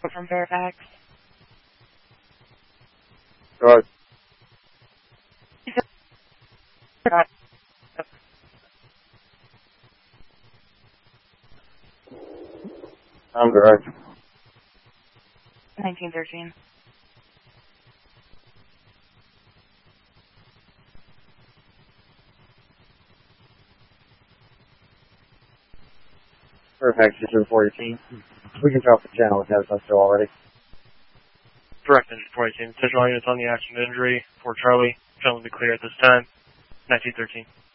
from Fairfax. Go ahead. I'm correct. 1913. Fairfax District 418. We can drop the channel if that's still already. Direct engine 418. Attention all units on the accident injury. For Charlie. Channel will be clear at this time. 1913.